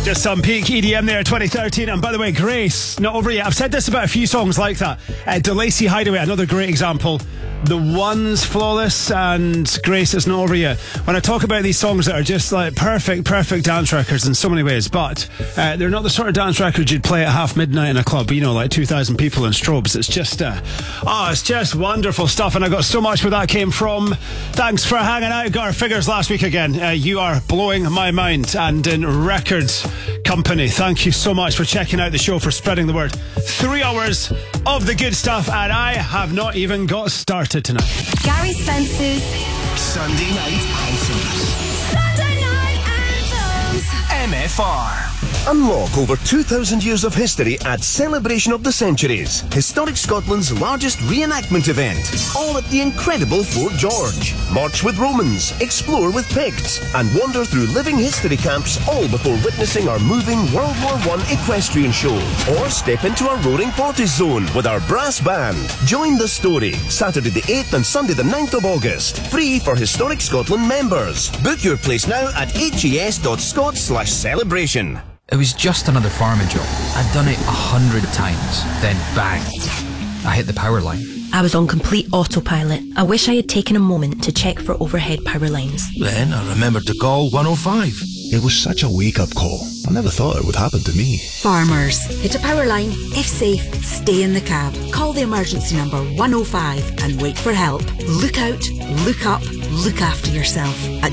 Just some peak EDM there, 2013. And by the way, Grace, not over yet. I've said this about a few songs like that. DeLacy Hideaway, another great example. The One's flawless, and Grace, it's not over yet. When I talk about these songs that are just like perfect dance records in so many ways, but they're not the sort of dance records you'd play at half midnight in a club, you know, like 2,000 people in strobes. It's just, it's just wonderful stuff. And I got so much where that came from. Thanks for hanging out. Got our figures last week again. You are blowing my mind, and in record company. Thank you so much for checking out the show, for spreading the word. 3 hours of the good stuff, and I have not even got started tonight. Gary Spencer's Sunday Night Anthems. Sunday Night Anthems. MFR. Unlock over 2,000 years of history at Celebration of the Centuries, Historic Scotland's largest reenactment event, all at the incredible Fort George. March with Romans, explore with Picts, and wander through living history camps, all before witnessing our moving World War I equestrian show. Or step into our Roaring Forties zone with our brass band. Join the story, Saturday the 8th and Sunday the 9th of August. Free for Historic Scotland members. Book your place now at hes.scot/celebration. It was just another farming job. I'd done it 100 times. Then bang, I hit the power line. I was on complete autopilot. I wish I had taken a moment to check for overhead power lines. Then I remembered to call 105. It was such a wake-up call. I never thought it would happen to me. Farmers, hit a power line. If safe, stay in the cab. Call the emergency number 105 and wait for help. Look out, look up, look after yourself at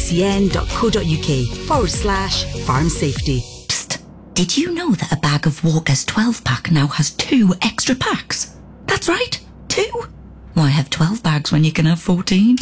sscn.co.uk/farm safety. Did you know that a bag of Walker's 12-pack now has 2 extra packs? That's right, 2. Why have 12 bags when you can have 14?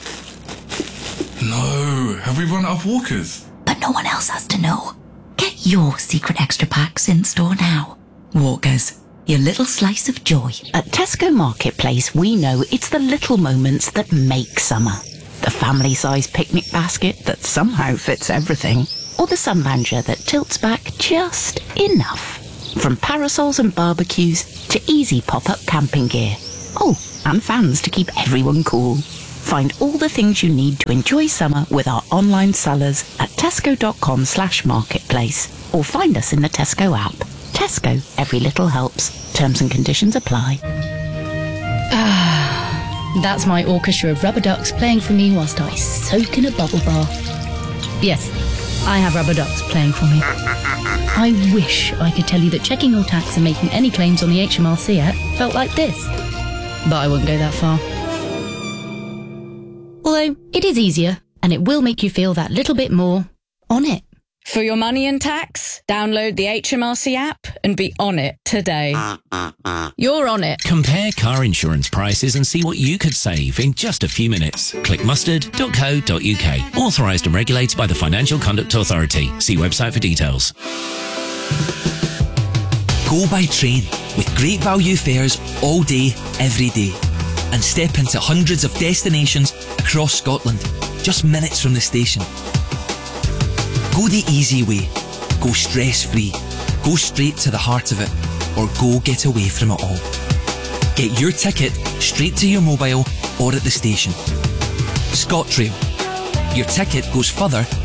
No, have we run out of Walkers? But no one else has to know. Get your secret extra packs in store now. Walkers, your little slice of joy. At Tesco Marketplace, we know it's the little moments that make summer. The family-sized picnic basket that somehow fits everything. Or the sunlounger that tilts back just enough. From parasols and barbecues to easy pop-up camping gear. Oh, and fans to keep everyone cool. Find all the things you need to enjoy summer with our online sellers at tesco.com/marketplace. Or find us in the Tesco app. Tesco, every little helps. Terms and conditions apply. That's my orchestra of rubber ducks playing for me whilst I soak in a bubble bath. Yes, I have rubber ducks playing for me. I wish I could tell you that checking your tax and making any claims on the HMRC app felt like this. But I wouldn't go that far. Although, it is easier, and it will make you feel that little bit more on it. For your money and tax, download the HMRC app and be on it today. You're on it. Compare car insurance prices and see what you could save in just a few minutes. Click mustard.co.uk. Authorised and regulated by the Financial Conduct Authority. See website for details. Go by train with great value fares all day, every day. And step into hundreds of destinations across Scotland, just minutes from the station. Go the easy way. Go stress-free. Go straight to the heart of it. Or go get away from it all. Get your ticket straight to your mobile or at the station. ScotRail. Your ticket goes further